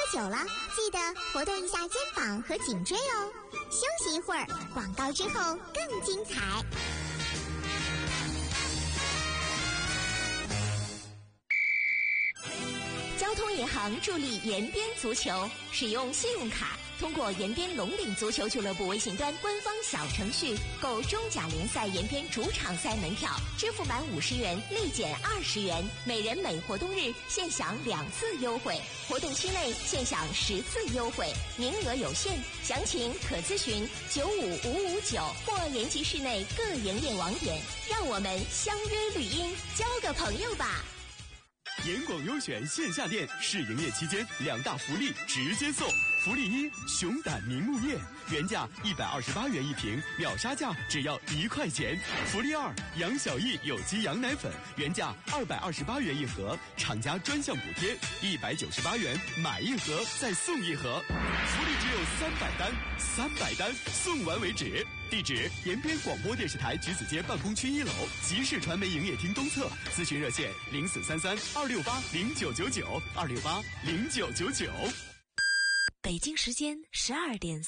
久了，记得活动一下肩膀和颈椎哦。休息一会儿，广告之后更精彩。 交通银行助力延边足球，使用信用卡通过延边龙岭足球俱乐部微信端官方小程序购中甲联赛延边主场赛门票，支付满50元立减20元，每人每活动日限享2次优惠，活动期内限享10次优惠，名额有限，详情可咨询95559或延吉市内各营业网点。让我们相约绿荫，交个朋友吧。 严广优选线下店试营业期间2大福利直接送。福利1：熊胆明目叶，原价128元一瓶，秒杀价只要1块钱。福利2：杨小艺有机羊奶粉，原价228元一盒，厂家专项补贴198元，买一盒再送一盒。福利只有300单送完为止。地址：延边广播电视台橘子街办公区1楼，集市传媒营业厅东侧。咨询热线0433-268-0999，268-0999。 北京时间12点。